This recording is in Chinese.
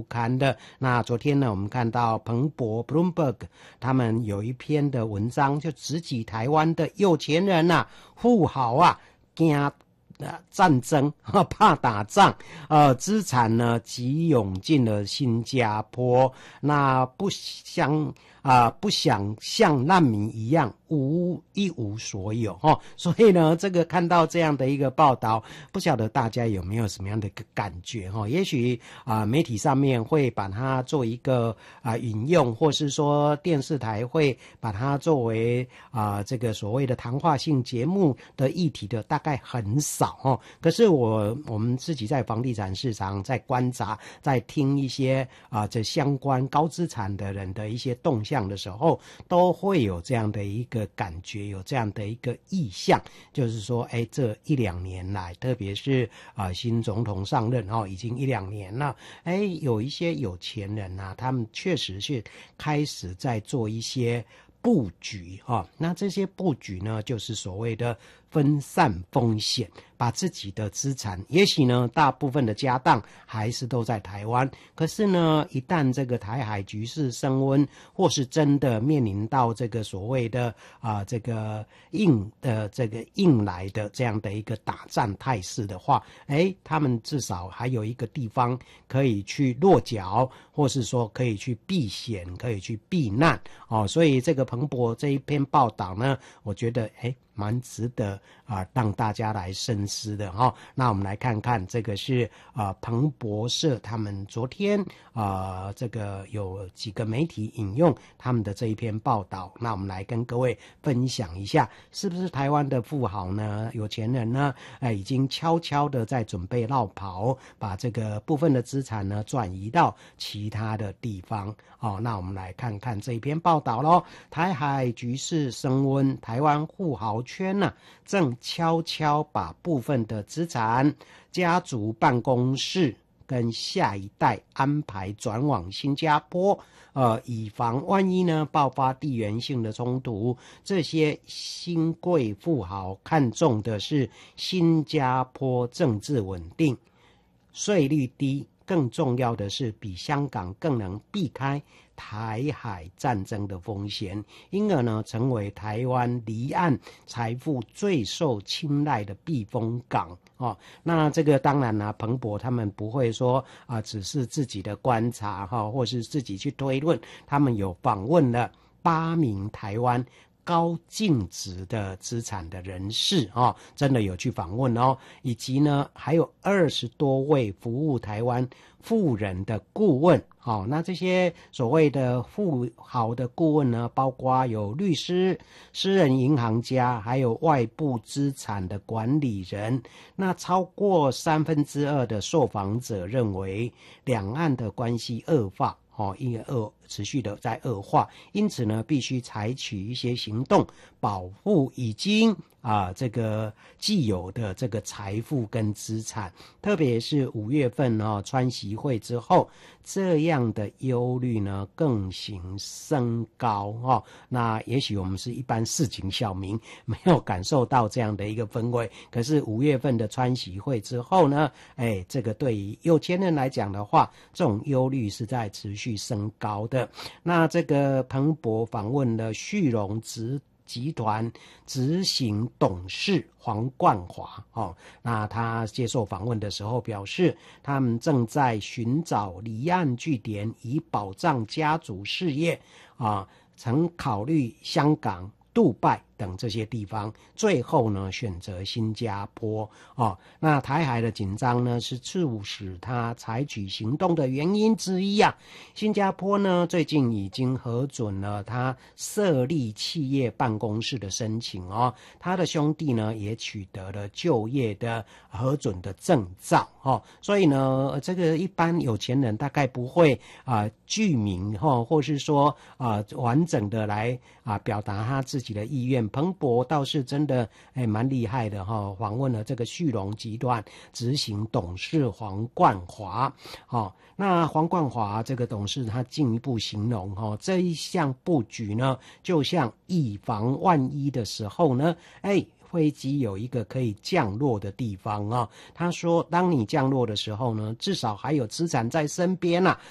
书刊的。那昨天呢，我们看到彭博 Bloomberg 他们有一篇的文章，就直击台湾的有钱人啊、富豪啊，惊战争怕打仗，资产呢急涌进了新加坡，那不想像难民一样一无所有所以呢，这个看到这样的一个报道，不晓得大家有没有什么样的一个感觉也许媒体上面会把它做一个引用，或是说电视台会把它作为这个所谓的谈话性节目的议题的大概很少可是我们自己在房地产市场在观察，在听一些这相关高资产的人的一些动向的时候，都会有这样的一个感觉，有这样的一个意向，就是说这1-2年来，特别是新总统上任已经1-2年了，有一些有钱人他们确实是开始在做一些布局那这些布局呢，就是所谓的分散风险，把自己的资产，也许呢大部分的家当还是都在台湾，可是呢一旦这个台海局势升温，或是真的面临到这个所谓的这个硬来的这样的一个打战态势的话，他们至少还有一个地方可以去落脚，或是说可以去避险，可以去避难所以这个彭博这一篇报道呢，我觉得蛮值得让大家来深思的那我们来看看，这个是彭博社他们昨天这个有几个媒体引用他们的这一篇报道，那我们来跟各位分享一下，是不是台湾的富豪呢、有钱人呢已经悄悄的在准备落跑，把这个部分的资产呢转移到其他的地方那我们来看看这一篇报道咯。台海局势升温，台湾富豪圈正悄悄把部分的资产、家族办公室跟下一代安排转往新加坡，以防万一呢爆发地缘性的冲突。这些新贵富豪看重的是新加坡政治稳定、税率低，更重要的是比香港更能避开台海战争的风险，因而呢成为台湾离岸财富最受青睐的避风港那这个当然彭博他们不会说只是自己的观察或是自己去推论，他们有访问了8名台湾高净值的资产的人士真的有去访问以及呢还有20多位服务台湾富人的顾问那这些所谓的富豪的顾问呢，包括有律师、私人银行家，还有外部资产的管理人。那超过2/3的受访者认为，两岸的关系恶化因为持续的在恶化，因此呢，必须采取一些行动保护已经这个既有的这个财富跟资产，特别是5月份川习会之后，这样的忧虑呢更形升高那也许我们是一般市井小民没有感受到这样的一个氛围，可是5月份的川习会之后呢，这个对于有钱人来讲的话，这种忧虑是在持续升高的。那这个彭博访问了旭荣集团执行董事黄冠华那他接受访问的时候表示，他们正在寻找离岸据点以保障家族事业曾考虑香港、杜拜等这些地方，最后呢选择新加坡那台海的紧张呢是促使他采取行动的原因之一新加坡呢最近已经核准了他设立企业办公室的申请他的兄弟呢也取得了就业的核准的证照所以呢这个一般有钱人大概不会具名或是说完整的来表达他自己的意愿。彭博倒是真的蛮厉害的访问了这个旭荣集团执行董事黄冠华那黄冠华这个董事他进一步形容这一项布局呢，就像以防万一的时候呢飞机有一个可以降落的地方他说当你降落的时候呢，至少还有资产在身边